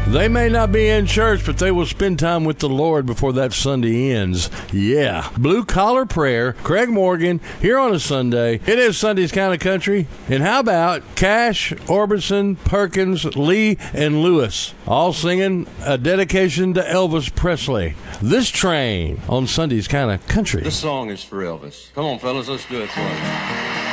They may not be in church, but they will spend time with the Lord before that Sunday ends. Yeah. Blue Collar Prayer, Craig Morgan, here on a Sunday. It is Sunday's Kind of Country. And how about Cash, Orbison, Perkins, Lee, and Lewis, all singing a dedication to Elvis Presley. This Train on Sunday's Kind of Country. This song is for Elvis. Come on, fellas, let's do it for him.